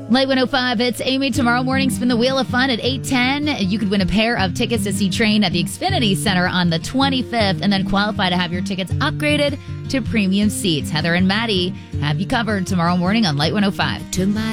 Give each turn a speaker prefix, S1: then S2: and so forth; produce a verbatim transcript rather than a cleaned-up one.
S1: Light one oh five, it's Amy. Tomorrow morning, spin the Wheel of Fun at eight ten. You could win a pair of tickets to see Train at the Xfinity Center on the twenty-fifth and then qualify to have your tickets upgraded to premium seats. Heather and Maddie have you covered tomorrow morning on Light one oh five. Took my